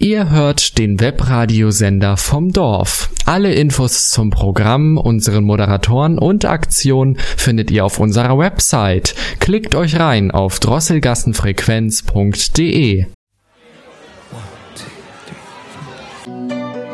Ihr hört den Webradiosender vom Dorf. Alle Infos zum Programm, unseren Moderatoren und Aktionen findet ihr auf unserer Website. Klickt euch rein auf drosselgassenfrequenz.de.